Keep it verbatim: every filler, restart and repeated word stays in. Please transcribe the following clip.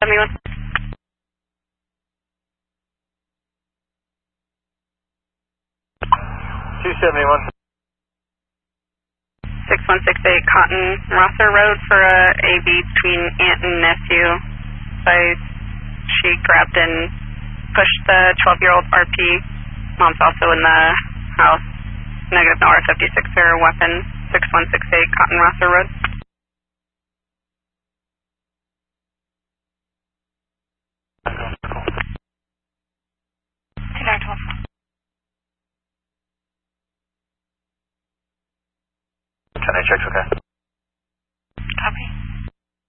seventy-one. two seventy-one. six one six eight Cotton Rosser Road for a A B between aunt and nephew. So she grabbed and pushed the twelve-year-old R P. Mom's also in the house. Negative no R fifty-six for weapon. six one six eight Cotton Rosser Road. ten A checks, okay.